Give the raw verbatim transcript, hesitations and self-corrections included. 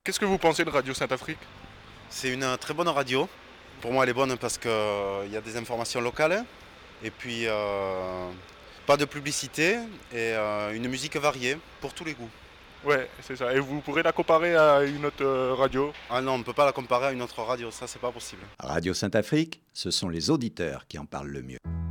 Qu'est-ce que vous pensez de Radio Sainte-Afrique? C'est une euh, très bonne radio. Pour moi, elle est bonne parce qu'il y a des informations locales et puis euh, pas de publicité et euh, une musique variée pour tous les goûts. Ouais, c'est ça. Et vous pourrez la comparer à une autre euh, radio? Ah non, on ne peut pas la comparer à une autre radio, ça c'est pas possible. Radio Sainte-Afrique, ce sont les auditeurs qui en parlent le mieux.